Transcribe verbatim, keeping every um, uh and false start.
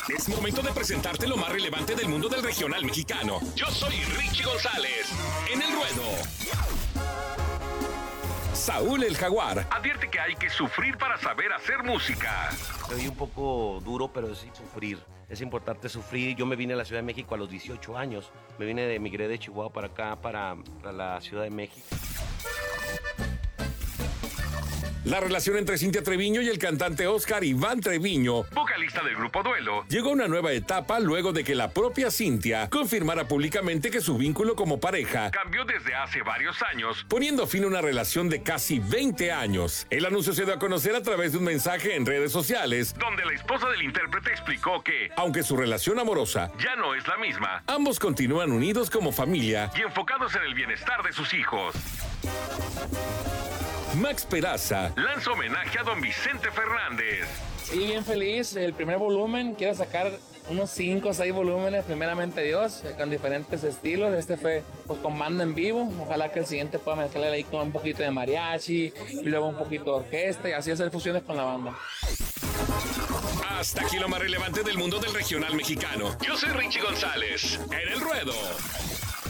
Es momento de presentarte lo más relevante del mundo del regional mexicano. Yo soy Richie González, en El Ruedo. Saúl el Jaguar advierte que hay que sufrir para saber hacer música. Soy un poco duro, pero sí sufrir. Es importante sufrir. Yo me vine a la Ciudad de México a los dieciocho años. Me vine de, emigré de Chihuahua para acá, para, para la Ciudad de México. La relación entre Cintia Treviño y el cantante Oscar Iván Treviño, vocalista del grupo Duelo, llegó a una nueva etapa luego de que la propia Cintia confirmara públicamente que su vínculo como pareja cambió desde hace varios años, poniendo fin a una relación de casi veinte años. El anuncio se dio a conocer a través de un mensaje en redes sociales, donde la esposa del intérprete explicó que, aunque su relación amorosa ya no es la misma, ambos continúan unidos como familia y enfocados en el bienestar de sus hijos. Max Peraza lanza homenaje a don Vicente Fernández. Sí, bien feliz. El primer volumen, quiero sacar unos cinco o seis volúmenes, primeramente Dios, con diferentes estilos. Este fue pues, con banda en vivo. Ojalá que el siguiente pueda mezclar ahí con un poquito de mariachi y luego un poquito de orquesta y así hacer fusiones con la banda. Hasta aquí lo más relevante del mundo del regional mexicano. Yo soy Richie González, en El Ruedo.